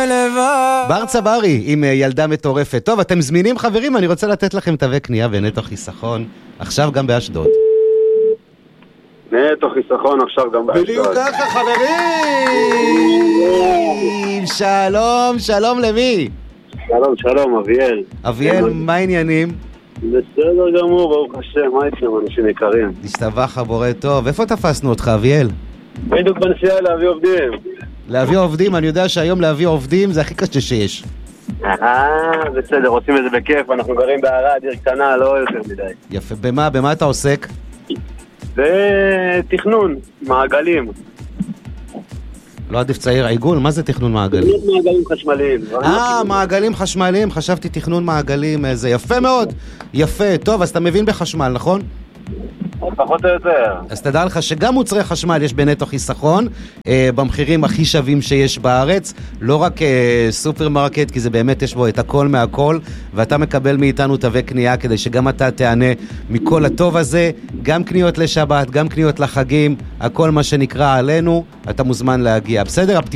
לבד. בר צברי עם ילדה מטורפת. טוב, אתם זמינים חברים, אני רוצה לתת לכם תווי קנייה בנטו חיסכון, עכשיו גם באשדוד. נטו חיסכון עכשיו גם באשדוד. בדיוק ככה חברים. שלום, שלום למי? שלום, שלום, אביאל. אביאל, מה העניינים? בסדר גמור, ברוך השם, מה איתכם אנשים יקרים? השתבח הבורא טוב. איפה תפסנו אותך אביאל? בדיוק בנסיעה להביא עובדים. להביא עובדים, אני יודע שהיום להביא עובדים זה הכי קשה שיש. בסדר, עושים את זה בכיף, אנחנו גרים בערד, עיר קטנה, לא יותר מדי. יפה, במה אתה עוסק? ותכנון, מעגלים. לא עדיף צעיר עיגול? מה זה תכנון מעגלים? תכנון מעגלים חשמליים. מעגלים חשמליים, חשבתי תכנון מעגלים, זה יפה מאוד. יפה, טוב, אז אתה מבין בחשמל, נכון? פחות או יותר. אז תדע לך שגם מוצרי חשמל יש בנטו חיסכון, במחירים הכי שווים שיש בארץ, לא רק סופרמרקט, כי זה באמת יש בו את הכל מהכל, ואתה מקבל מאיתנו תווי קנייה כדי שגם אתה תענה מכל הטוב הזה, גם קניות לשבת, גם קניות לחגים, הכל מה שנקרא עלינו, אתה מוזמן להגיע. בסדר?